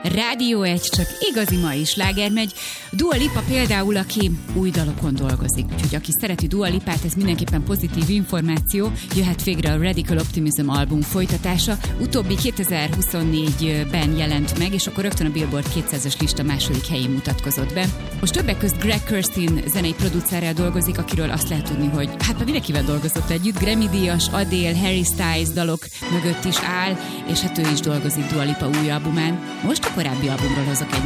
Rádió 1, csak igazi mai sláger megy. Dua Lipa például, aki új dalokon dolgozik. Úgyhogy aki szereti Dua Lipát, ez mindenképpen pozitív információ. Jöhet végre a Radical Optimism album folytatása. Utóbbi 2024-ben jelent meg, és akkor rögtön a Billboard 200-as lista második helyén mutatkozott be. Most többek közt Greg Kurstin zenei producerrel dolgozik, akiről azt lehet tudni, hogy hát már mindenkivel dolgozott együtt. Grammy-díjas, Adele, Harry Styles dalok mögött is áll, és hát ő is dolgozik Dua Lipa új albumán. Most a korábbi albumról hozok egy